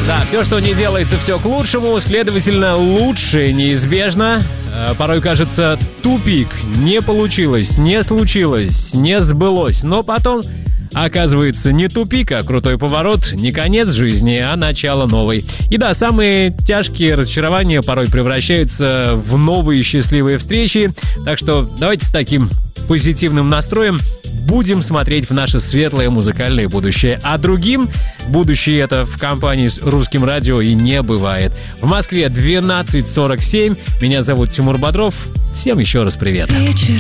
Да, все, что не делается, все к лучшему, следовательно, лучшее неизбежно. Порой кажется, тупик, не получилось, не случилось, не сбылось, но потом оказывается не тупик, а крутой поворот, не конец жизни, а начало новой. И да, самые тяжкие разочарования порой превращаются в новые счастливые встречи, так что давайте с таким позитивным настроем будем смотреть в наше светлое музыкальное будущее. А другим будущее это в компании с Русским радио и не бывает. В Москве 12:47. Меня зовут Тимур Бодров. Всем еще раз привет.